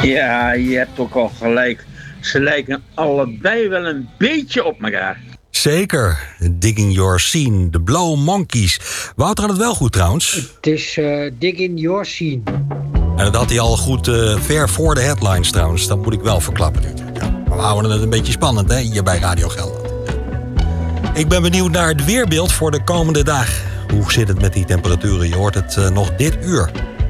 Ja, je hebt ook al gelijk. Ze lijken allebei wel een beetje op elkaar. Zeker. Digging Your Scene, de Blow Monkeys. Wouter had het wel goed trouwens. Het is Digging Your Scene. En dat had hij al goed ver voor de headlines trouwens. Dat moet ik wel verklappen natuurlijk. Ja. Maar we houden het een beetje spannend hè, hier bij Radio Gelderland. Ik ben benieuwd naar het weerbeeld voor de komende dagen. Hoe zit het met die temperaturen? Je hoort het nog dit uur.